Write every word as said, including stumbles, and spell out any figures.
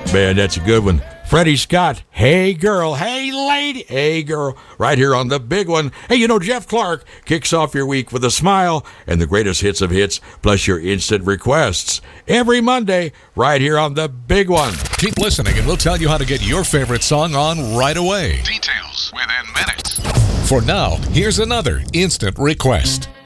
Man, that's a good one. Freddie Scott, Hey Girl, Hey Lady, Hey Girl, right here on the big one. Hey, you know, Jeff Clark kicks off your week with a smile and the greatest hits of hits, plus your instant requests. Every Monday, right here on the big one. Keep listening and we'll tell you how to get your favorite song on right away. Details within minutes. For now, here's another instant request.